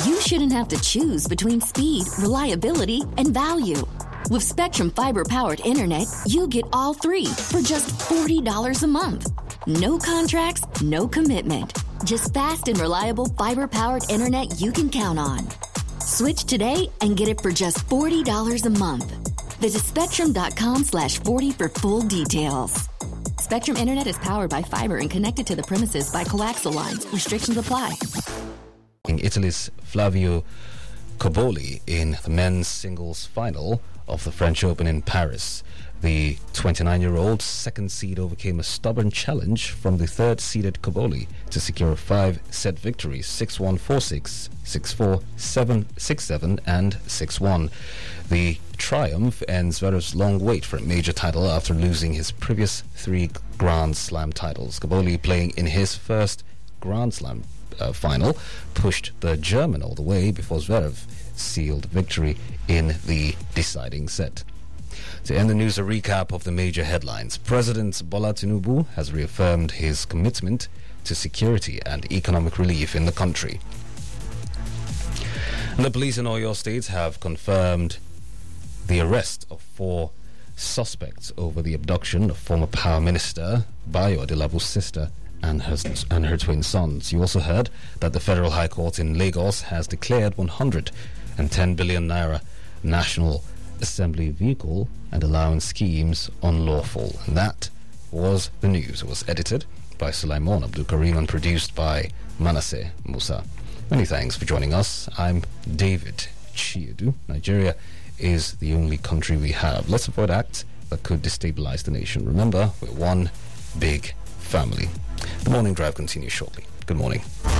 you shouldn't have to choose between speed, reliability, and value. With Spectrum Fiber-powered internet, you get all three for just $40 a month. No contracts, no commitment. Just fast and reliable fiber-powered internet you can count on. Switch today and get it for just $40 a month. Visit spectrum.com/40 for full details. Spectrum Internet is powered by fiber and connected to the premises by coaxial lines. Restrictions apply. In Italy's Flavio Cobolli in the men's singles final of the French Open in Paris. The 29-year-old second seed overcame a stubborn challenge from the third-seeded Cobolli to secure a 5-set victory, 6-1, 4-6, 6-4, 7-6-7, and 6-1. The triumph ends Zverev's long wait for a major title after losing his previous 3 Grand Slam titles. Cobolli, playing in his first Grand Slam final, pushed the German all the way before Zverev sealed victory in the deciding set. To end the news, a recap of the major headlines. President Bola Tinubu has reaffirmed his commitment to security and economic relief in the country. And the police in Oyo State have confirmed the arrest of 4 suspects over the abduction of former Power Minister Bayo Adelabu's sister and her twin sons. You also heard that the Federal High Court in Lagos has declared 110 billion naira National Assembly vehicle and allowance schemes unlawful. And that was the news. It was edited by Sulaiman Abdul Karim and produced by Manasseh Musa. Many thanks for joining us. I'm David Chiedu. Nigeria is the only country we have. Let's avoid acts that could destabilize the nation. Remember, we're one big family. The morning drive continues shortly. Good morning.